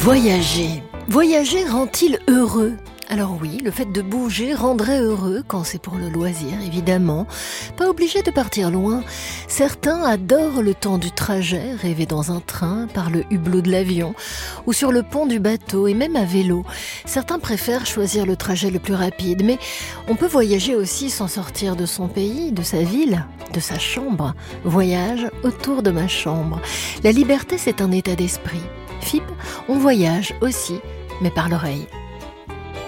Voyager. Voyager rend-il heureux ? Alors oui, le fait de bouger rendrait heureux quand c'est pour le loisir, évidemment. Pas obligé de partir loin. Certains adorent le temps du trajet, rêver dans un train, par le hublot de l'avion, ou sur le pont du bateau, et même à vélo. Certains préfèrent choisir le trajet le plus rapide, mais on peut voyager aussi sans sortir de son pays, de sa ville, de sa chambre. Voyage autour de ma chambre. La liberté, c'est un état d'esprit. FIP, on voyage aussi, mais par l'oreille.